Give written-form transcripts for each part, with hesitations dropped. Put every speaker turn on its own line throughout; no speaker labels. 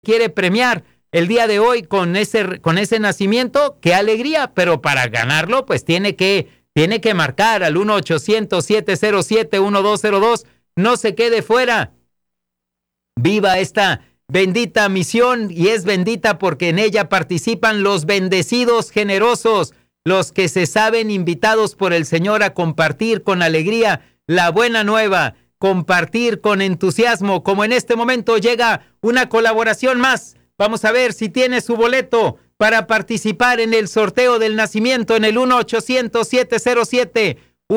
quiere premiar el día de hoy con ese nacimiento, qué alegría, pero para ganarlo pues tiene que marcar al 1-800-707-1202, no se quede fuera. Viva esta bendita misión, y es bendita porque en ella participan los bendecidos generosos, los que se saben invitados por el Señor a compartir con alegría la buena nueva, compartir con entusiasmo, como en este momento llega una colaboración más. Vamos a ver si tiene su boleto para participar en el sorteo del nacimiento en el 1-800-707-1202,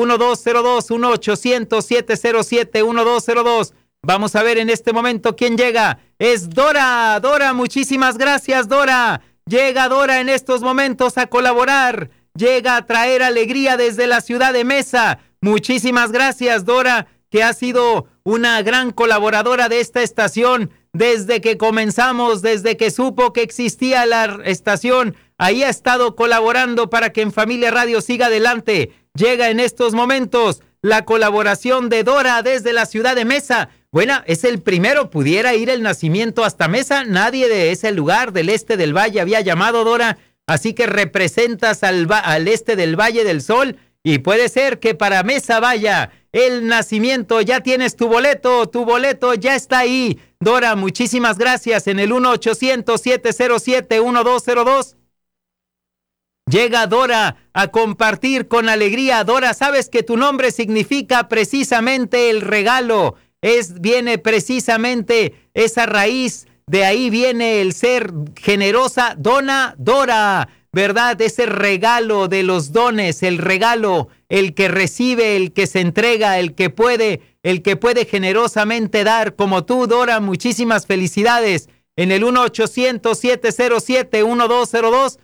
1-800-707-1202. Vamos a ver en este momento quién llega. Es Dora. Dora, muchísimas gracias, Dora. Llega Dora en estos momentos a colaborar. Llega a traer alegría desde la ciudad de Mesa. Muchísimas gracias, Dora, que ha sido una gran colaboradora de esta estación desde que comenzamos, desde que supo que existía la estación. Ahí ha estado colaborando para que En Familia Radio siga adelante. Llega en estos momentos la colaboración de Dora desde la ciudad de Mesa. Bueno, es el primero, pudiera ir el nacimiento hasta Mesa. Nadie de ese lugar del este del valle había llamado, Dora. Así que representas al este del Valle del Sol, y puede ser que para Mesa vaya el nacimiento. Ya tienes tu boleto ya está ahí. Dora, muchísimas gracias. En el 1-800-707-1202. Llega Dora a compartir con alegría. Dora, sabes que tu nombre significa precisamente el regalo. Viene precisamente esa raíz. De ahí viene el ser generosa, dona, Dora, ¿verdad? Ese regalo de los dones, el regalo, el que recibe, el que se entrega, el que puede generosamente dar, como tú, Dora. Muchísimas felicidades. En el 1-800-707-1202,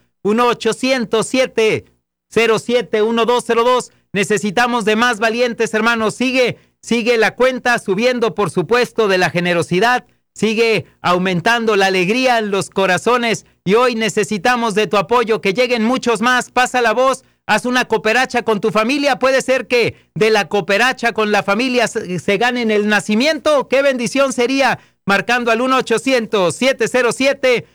1-800-707-1202. Necesitamos de más valientes, hermanos. Sigue la cuenta subiendo, por supuesto, de la generosidad. Sigue aumentando la alegría en los corazones, y hoy necesitamos de tu apoyo, que lleguen muchos más. Pasa la voz, haz una cooperacha con tu familia. Puede ser que de la cooperacha con la familia se ganen el nacimiento. ¡Qué bendición sería! Marcando al 1-800-707-1202,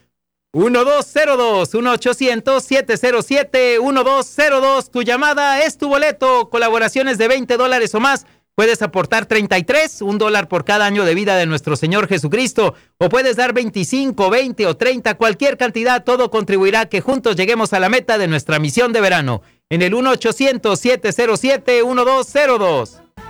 1-800-707-1202. Tu llamada es tu boleto. Colaboraciones de $20 o más. Puedes aportar 33, $1 por cada año de vida de nuestro Señor Jesucristo, o puedes dar 25, 20 o 30, cualquier cantidad. Todo contribuirá a que juntos lleguemos a la meta de nuestra misión de verano. En el 1-800-707-1202.